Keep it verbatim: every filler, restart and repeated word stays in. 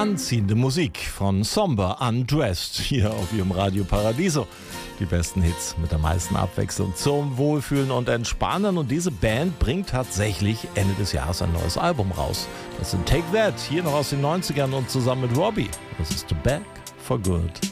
Anziehende Musik von Somber Undressed hier auf Ihrem Radio Paradiso. Die besten Hits mit der meisten Abwechslung zum Wohlfühlen und Entspannen. Und diese Band bringt tatsächlich Ende des Jahres ein neues Album raus. Das sind Take That, hier noch aus den neunzigern und zusammen mit Robbie. Das ist Back for Good.